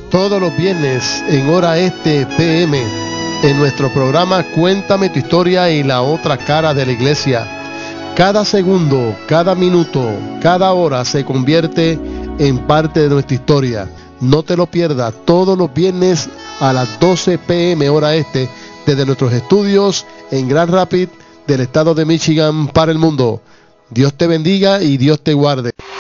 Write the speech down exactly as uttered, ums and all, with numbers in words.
todos los viernes en hora este P M en nuestro programa Cuéntame tu historia y la otra cara de la iglesia. Cada segundo, cada minuto, cada hora se convierte en parte de nuestra historia. No te lo pierdas, todos los viernes a las doce P M hora este, desde nuestros estudios en Grand Rapids del estado de Michigan para el mundo. Dios te bendiga y Dios te guarde.